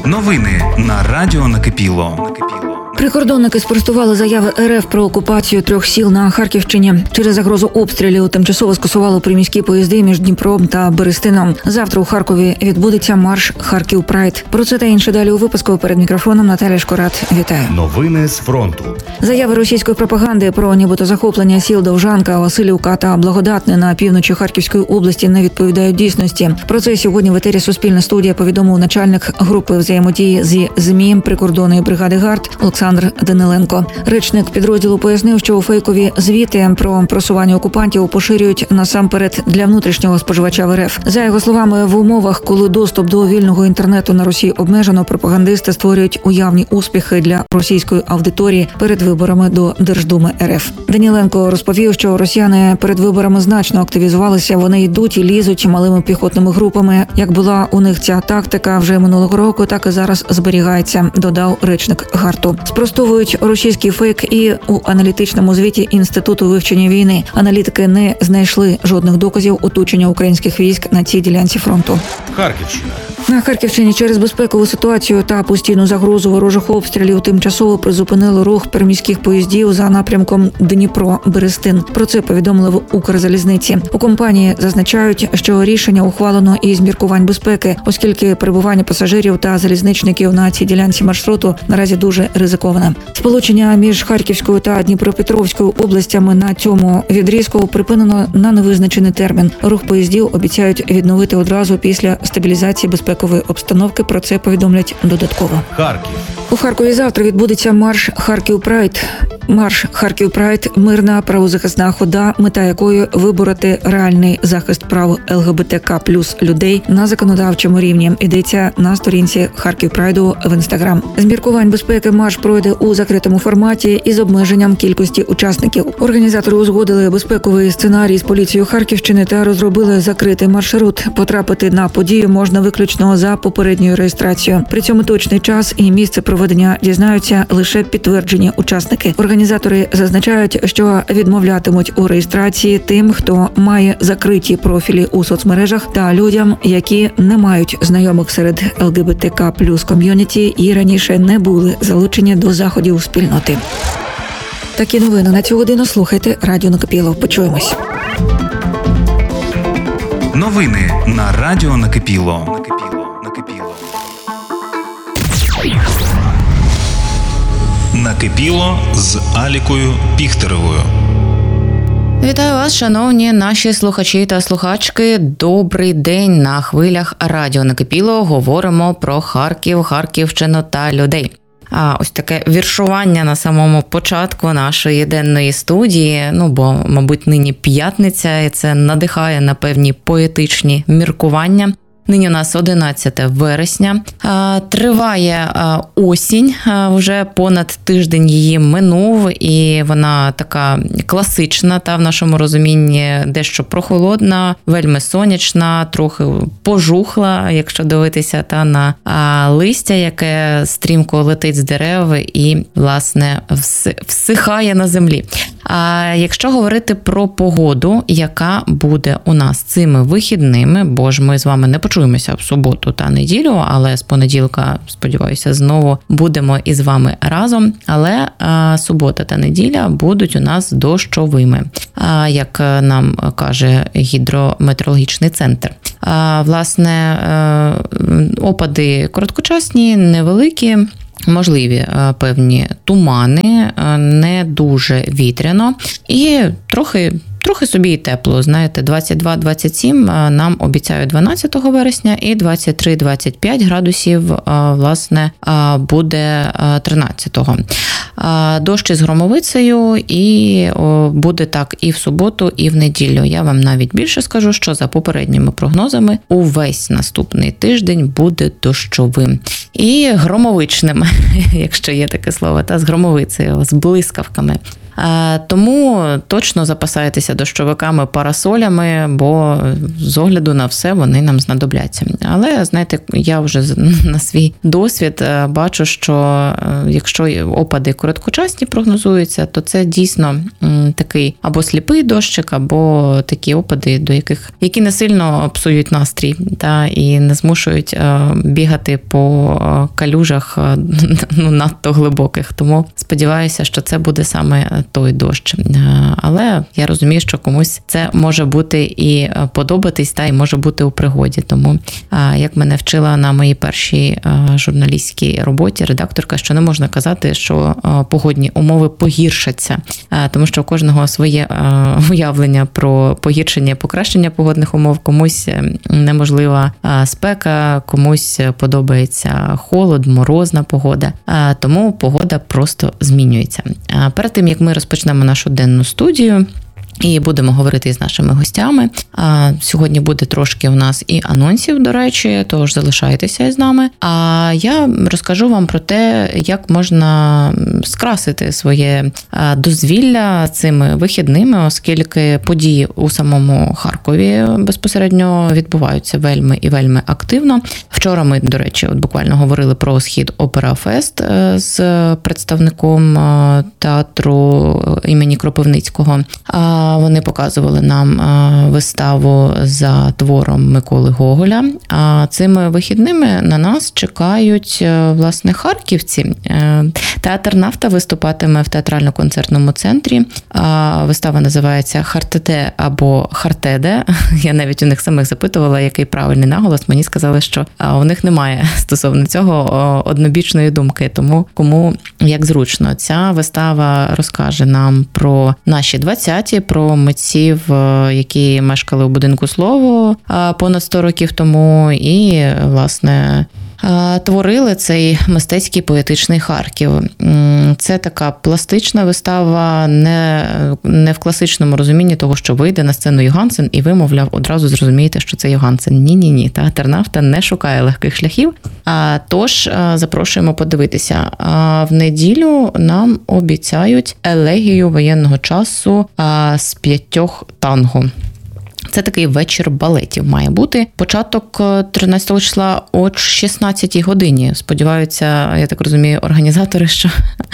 Новини на Радіо Накипіло. Прикордонники спростували заяви РФ про окупацію 3 сіл на Харківщині. Через загрозу обстрілів тимчасово скасували приміські поїзди між Дніпром та Берестином. Завтра у Харкові відбудеться марш «Харків Прайд». Про це та інше далі у випуску. Перед мікрофоном Наталя Шкорат. Вітаю. Новини з фронту. Заяви російської пропаганди про нібито захоплення сіл Довжанка, Василівка та Благодатне на півночі Харківської області не відповідають дійсності. Про це сьогодні в етері «Суспільна студія» повідомив начальник групи взаємодії зі ЗМІ прикордонної бригади ГАРД Олександр Даниленко. Речник підрозділу пояснив, що фейкові звіти про просування окупантів поширюють насамперед для внутрішнього споживача в РФ. За його словами, в умовах, коли доступ до вільного інтернету на Росії обмежено, пропагандисти створюють уявні успіхи для російської аудиторії перед виборами до Держдуми РФ. Даниленко розповів, що росіяни перед виборами значно активізувалися, вони йдуть і лізуть малими піхотними групами. Як була у них ця тактика вже минулого року, так і зараз зберігається, додав речник ГАРДу. Спростовують російський фейк і у аналітичному звіті Інституту вивчення війни. Аналітики не знайшли жодних доказів оточення українських військ на цій ділянці фронту. Харківщина. На Харківщині через безпекову ситуацію та постійну загрозу ворожих обстрілів тимчасово призупинили рух приміських поїздів за напрямком Дніпро-Берестин. Про це повідомили в Укрзалізниці. У компанії зазначають, що рішення ухвалено із міркувань безпеки, оскільки перебування пасажирів та залізничників на цій ділянці маршруту наразі дуже ризиковане. Сполучення між Харківською та Дніпропетровською областями на цьому відрізку припинено на невизначений термін. Рух поїздів обіцяють відновити одразу після стабілізації безпекової обстановки. Про це повідомлять додатково. Харків. У Харкові завтра відбудеться марш «Харків Прайд». Марш «Харків Прайд» – мирна правозахисна хода, мета якої – вибороти реальний захист прав ЛГБТК плюс людей на законодавчому рівні. Йдеться на сторінці «Харків Прайду» в Інстаграм. З міркувань безпеки марш пройде у закритому форматі із обмеженням кількості учасників. Організатори узгодили безпековий сценарій з поліцією Харківщини та розробили закритий маршрут. Потрапити на подію можна виключно за попередньою реєстрацією. При цьому точний час і місце проведення дізнаються лише підтверджені учасники. Організатори зазначають, що відмовлятимуть у реєстрації тим, хто має закриті профілі у соцмережах, та людям, які не мають знайомих серед ЛГБТК плюс ком'юніті і раніше не були залучені до заходів спільноти. Такі новини на цю годину слухайте Радіо Накипіло. Почуємось. Новини на Радіо Накипіло. Накипіло з Алікою Піхтеревою. Вітаю вас, шановні наші слухачі та слухачки. Добрий день на хвилях Радіо Накипіло. Говоримо про Харків, Харківщину та людей. А ось таке віршування на самому початку нашої денної студії, бо, мабуть, нині п'ятниця, і це надихає на певні поетичні міркування. Нині у нас 11 вересня. Триває осінь, вже понад тиждень її минув, і вона така класична, та в нашому розумінні дещо прохолодна, вельми сонячна, трохи пожухла, якщо дивитися та на листя, яке стрімко летить з дерев і, власне, всихає на землі. А якщо говорити про погоду, яка буде у нас цими вихідними, бо ж ми з вами не почуємося в суботу та неділю, але з понеділка, сподіваюся, знову будемо із вами разом, але субота та неділя будуть у нас дощовими, як нам каже гідрометеорологічний центр. Власне, опади короткочасні, невеликі, можливі певні тумани, не дуже вітряно і трохи собі і тепло, знаєте, 22-27 нам обіцяють 12 вересня і 23-25 градусів, власне, буде 13-го. Дощ із громовицею, і буде так і в суботу, і в неділю. Я вам навіть більше скажу, що за попередніми прогнозами увесь наступний тиждень буде дощовим. І громовичним, якщо є таке слово, та з громовицею, з блискавками. Тому точно запасайтеся дощовиками, парасолями, бо з огляду на все вони нам знадобляться. Але, знаєте, я вже на свій досвід бачу, що якщо опади короткочасні прогнозуються, то це дійсно такий або сліпий дощик, або такі опади, які не сильно псують настрій і не змушують бігати по калюжах надто глибоких. Тому сподіваюся, що це буде саме той дощ. Але я розумію, що комусь це може бути і подобатись, і може бути у пригоді. Тому, як мене вчила на моїй першій журналістській роботі редакторка, що не можна казати, що погодні умови погіршаться, тому що у кожного своє уявлення про погіршення і покращення погодних умов. Комусь неможлива спека, комусь подобається холод, морозна погода. Тому погода просто змінюється. Перед тим, як ми розпочнемо нашу денну студію, і будемо говорити із нашими гостями. Сьогодні буде трошки у нас і анонсів, до речі, тож залишайтеся із нами. А я розкажу вам про те, як можна скрасити своє дозвілля цими вихідними, оскільки події у самому Харкові безпосередньо відбуваються вельми і вельми активно. Вчора ми, до речі, буквально говорили про Схід Опера Фест з представником театру імені Кропивницького. Вони показували нам виставу за твором Миколи Гоголя. А цими вихідними на нас чекають, власне, харківці. Театр «Нафта» виступатиме в театрально-концертному центрі. Вистава називається «Хартеде» або «Хартеде». Я навіть у них самих запитувала, який правильний наголос. Мені сказали, що у них немає стосовно цього однобічної думки, тому кому як зручно. Ця вистава розкаже нам про наші 20-ті, про митців, які мешкали у будинку Слово понад 100 років тому і, власне, творили цей мистецький поетичний Харків. Це така пластична вистава, не в класичному розумінні того, що вийде на сцену Йогансен і ви, мовляв, одразу зрозумієте, що це Йогансен. Ні. Театр «Нафта» не шукає легких шляхів. Тож запрошуємо подивитися. В неділю нам обіцяють елегію воєнного часу з 5 танго. Це такий вечір балетів має бути. Початок 13 числа о 16-й годині. Сподіваються, я так розумію, організатори, що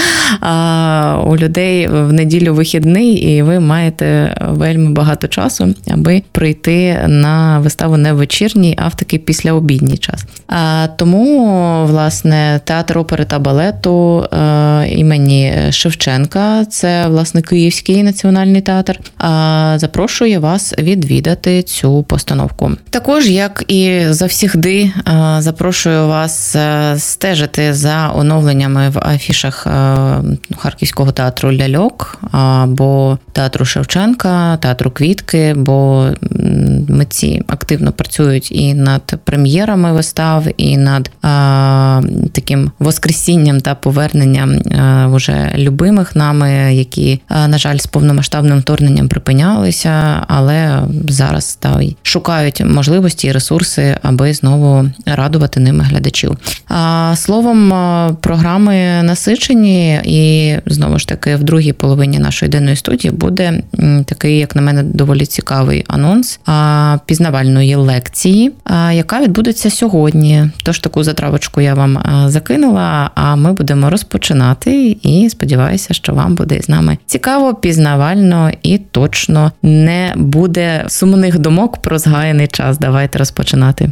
у людей в неділю вихідний, і ви маєте вельми багато часу, аби прийти на виставу не в вечірній, а в такий післяобідній час. Тому, власне, театр опери та балету імені Шевченка, це, власне, Київський національний театр, запрошує вас відвідати цю постановку. Також, як і завсігди, запрошую вас стежити за оновленнями в афішах Харківського театру «Ляльок» або театру Шевченка, театру «Квітки», бо митці активно працюють і над прем'єрами вистав, і над таким воскресінням та поверненням вже любимих нами, які, на жаль, з повномасштабним вторгненням припинялися, але зараз шукають можливості і ресурси, аби знову радувати ними глядачів. Словом, програми насичені, і знову ж таки в другій половині нашої денної студії буде такий, як на мене, доволі цікавий анонс пізнавальної лекції, яка відбудеться сьогодні. Тож таку затравочку я вам закинула, а ми будемо розпочинати, і сподіваюся, що вам буде з нами цікаво, пізнавально і точно не буде сумних думок про згаяний час. Давайте розпочинати.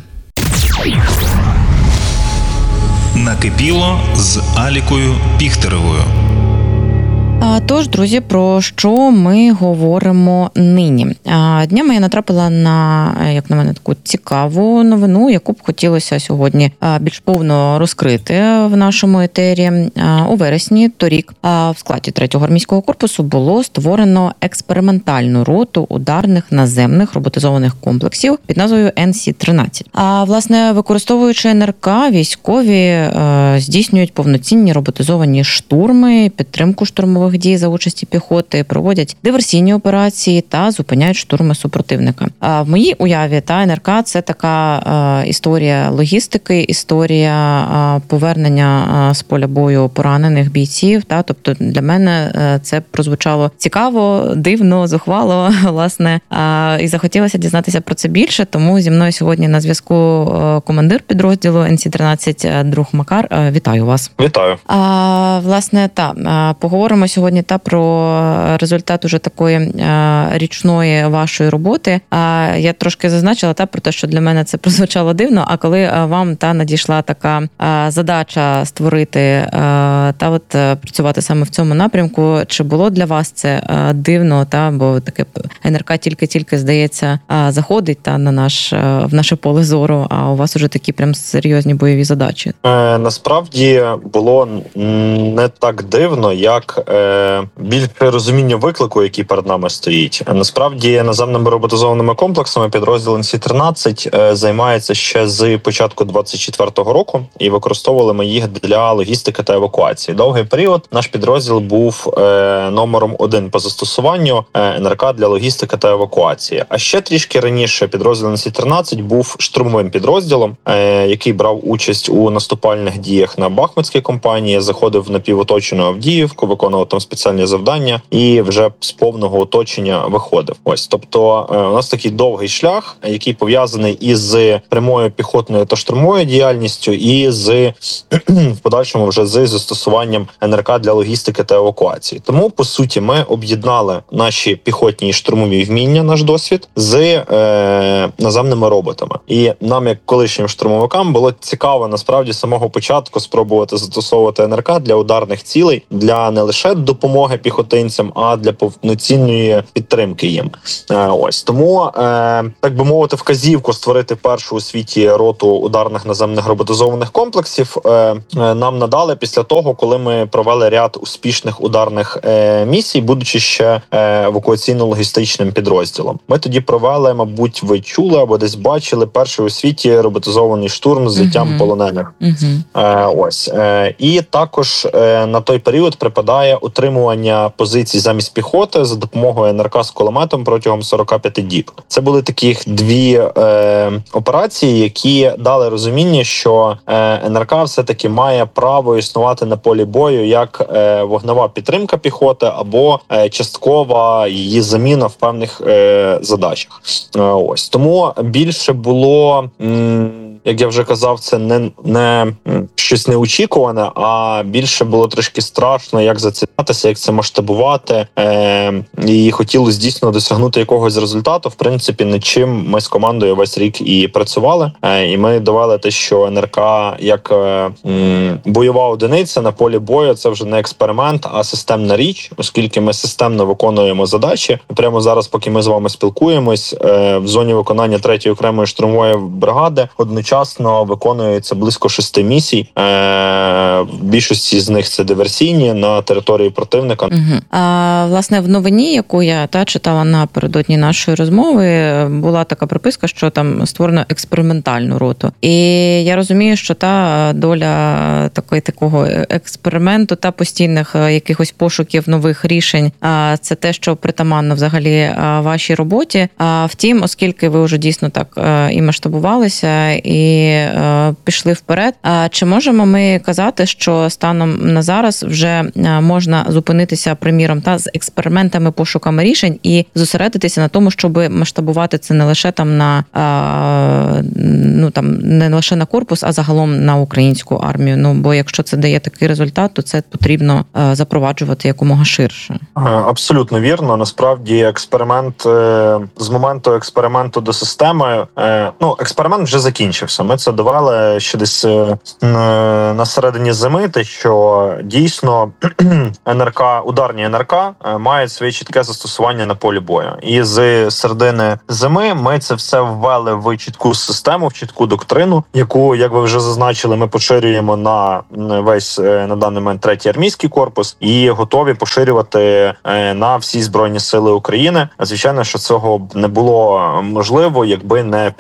Накипіло з Алікою Піхтеревою. Тож, друзі, про що ми говоримо нині? Днями я натрапила на, як на мене, таку цікаву новину, яку б хотілося сьогодні більш повно розкрити в нашому етері. У вересні торік в складі 3-го армійського корпусу було створено експериментальну роту ударних наземних роботизованих комплексів під назвою НС-13. Власне, використовуючи НРК, військові здійснюють повноцінні роботизовані штурми, підтримку штурмових бойових дій за участі піхоти, проводять диверсійні операції та зупиняють штурми супротивника. А в моїй уяві НРК – це така історія логістики, історія повернення з поля бою поранених бійців. Тобто для мене це прозвучало цікаво, дивно, зухвало, власне, і захотілося дізнатися про це більше, тому зі мною сьогодні на зв'язку командир підрозділу НС-13 Друг Макар. Вітаю вас. Вітаю. Власне, поговоримо сьогодні про результат уже такої річної вашої роботи. Я трошки зазначила про те, що для мене це прозвучало дивно, а коли вам надійшла така задача створити працювати саме в цьому напрямку, чи було для вас це дивно, бо таке НРК тільки здається заходить в наше поле зору, а у вас уже такі прям серйозні бойові задачі? Насправді було не так дивно, як більше розуміння виклику, який перед нами стоїть. Насправді наземними роботизованими комплексами підрозділ НС-13 займається ще з початку 24-го року, і використовували ми їх для логістики та евакуації. Довгий період наш підрозділ був номером 1 по застосуванню НРК для логістики та евакуації. А ще трішки раніше підрозділ НС-13 був штурмовим підрозділом, який брав участь у наступальних діях на Бахмутській кампанії, заходив в напівоточену Авдіївку, виконував там спеціальні завдання і вже з повного оточення виходив. Тобто у нас такий довгий шлях, який пов'язаний із прямою піхотною та штурмовою діяльністю, і в подальшому вже з застосуванням НРК для логістики та евакуації. Тому, по суті, ми об'єднали наші піхотні і штурмові вміння, наш досвід, з наземними роботами. І нам, як колишнім штурмовикам, було цікаво, насправді, з самого початку спробувати застосовувати НРК для ударних цілей, для не лише допомоги піхотинцям, а для повноцінної підтримки їм. Тому, так би мовити, вказівку створити першу у світі роту ударних наземних роботизованих комплексів нам надали після того, коли ми провели ряд успішних ударних місій, будучи ще евакуаційно-логістичним підрозділом. Ми тоді провели, мабуть, ви чули або десь бачили перший у світі роботизований штурм з взяттям полонених. І також на той період припадає утримування позицій замість піхоти за допомогою НРК з кулеметом протягом 45 діб. Це були такі дві операції, які дали розуміння, що НРК все-таки має право існувати на полі бою як вогнева підтримка піхоти або часткова її заміна в певних задачах. Тому більше було, як я вже казав, це не щось неочікуване, а більше було трішки страшно, як зацінятися, як це масштабувати. І хотілося дійсно досягнути якогось результату. В принципі, над чим ми з командою весь рік і працювали. І ми довели те, що НРК як бойова одиниця на полі бою – це вже не експеримент, а системна річ, оскільки ми системно виконуємо задачі. Прямо зараз, поки ми з вами спілкуємось, в зоні виконання 3-ї окремої штурмової бригади одночасно виконується близько 6 місій. В більшості з них це диверсійні на території противника. Власне, в новині, яку я читала напередодні нашої розмови, була така приписка, що там створено експериментальну роту. І я розумію, що та доля такого експерименту та постійних якихось пошуків нових рішень – це те, що притаманно взагалі вашій роботі. Втім, оскільки ви вже дійсно так і масштабувалися, і пішли вперед, чи можемо ми казати, що станом на зараз вже можна зупинитися, приміром, з експериментами, пошуками рішень і зосередитися на тому, щоб масштабувати це не лише не лише на корпус, а загалом на українську армію. Бо якщо це дає такий результат, то це потрібно запроваджувати якомога ширше. Абсолютно вірно. Насправді експеримент з моменту експерименту до системи, експеримент вже закінчився. Ми це довели ще десь на середині зими, те, що дійсно НРК, ударні НРК мають своє чітке застосування на полі бою. І з середини зими ми це все ввели в чітку систему, в чітку доктрину, яку, як ви вже зазначили, ми поширюємо на весь на даний момент 3-й армійський корпус і готові поширювати на всі Збройні Сили України. Звичайно, що цього б не було можливо, якби не